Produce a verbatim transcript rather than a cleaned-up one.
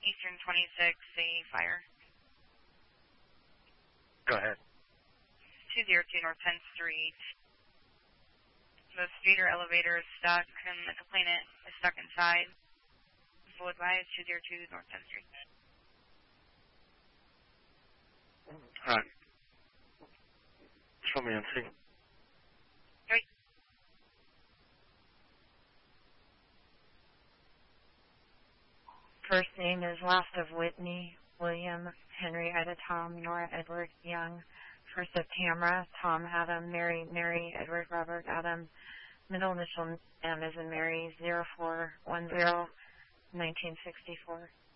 Eastern twenty-six, a fire. Go ahead. two oh two North tenth Street. The speeder elevator is stuck, and the complainant is stuck inside. Full advice, two oh two North tenth Street. All right. Show me and see. Right. First name is last of Whitney, William, Henry, Ida, Tom, Nora, Edward, Young. First of Tamara, Tom, Adam, Mary, Mary, Edward, Robert, Adam. Middle initial M as in Mary, zero four one zero, nineteen sixty-four.